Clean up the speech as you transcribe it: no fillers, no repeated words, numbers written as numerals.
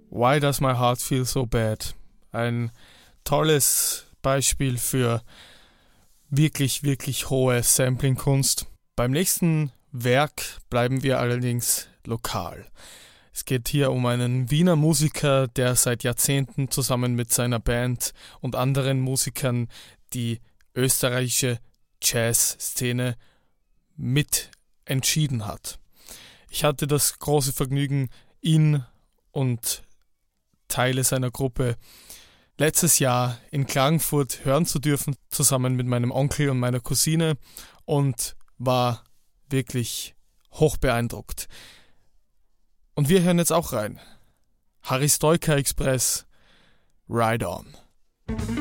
Why Does My Heart Feel So Bad? Ein tolles Beispiel für wirklich, wirklich hohe Sampling-Kunst. Beim nächsten Werk bleiben wir allerdings lokal. Es geht hier um einen Wiener Musiker, der seit Jahrzehnten zusammen mit seiner Band und anderen Musikern die österreichische Jazz-Szene mit entschieden hat. Ich hatte das große Vergnügen, ihn und Teile seiner Gruppe letztes Jahr in Klagenfurt hören zu dürfen, zusammen mit meinem Onkel und meiner Cousine, und war wirklich hoch beeindruckt. Und wir hören jetzt auch rein. Harry Stoica Express, Ride On.